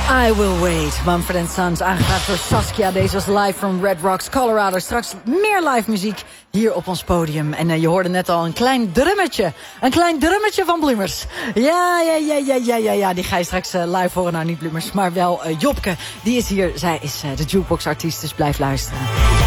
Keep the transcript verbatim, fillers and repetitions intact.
I Will Wait, Mumford and Sons, aangevraagd door Saskia. Deze was live from Red Rocks, Colorado. Straks meer live muziek hier op ons podium. En uh, je hoorde net al een klein drummetje. Een klein drummetje van Bloemers. Ja, ja, ja, ja, ja, ja, ja. Die ga je straks uh, live horen. Nou, niet Bloemers, maar wel uh, Jopke. Die is hier. Zij is uh, de jukebox-artiest, dus blijf luisteren.